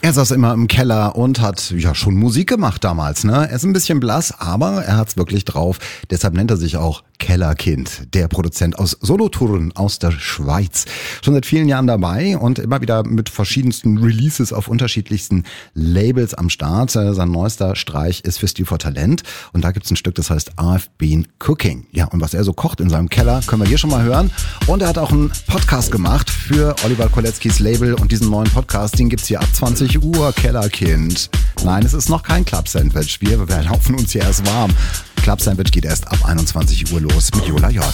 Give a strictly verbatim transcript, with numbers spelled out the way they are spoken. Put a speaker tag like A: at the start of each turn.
A: Er saß immer im Keller und hat ja schon Musik gemacht damals, ne? Er ist ein bisschen blass, aber er hat's wirklich drauf. Deshalb nennt er sich auch Kellerkind, der Produzent aus Solothurn aus der Schweiz. Schon seit vielen Jahren dabei und immer wieder mit verschiedensten Releases auf unterschiedlichsten Labels am Start. Sein neuester Streich ist für Stil for Talent und da gibt's ein Stück, das heißt I've Been Cooking. Ja, und was er so kocht in seinem Keller, können wir hier schon mal hören. Und er hat auch einen Podcast gemacht für Oliver Koletzkis Label und diesen neuen Podcast, den gibt's hier ab zwanzig Uhr, Kellerkind. Nein, es ist noch kein Club-Sandwich. Wir, wir laufen uns hier erst warm. Club Sandwich geht erst ab einundzwanzig Uhr los mit Jola J.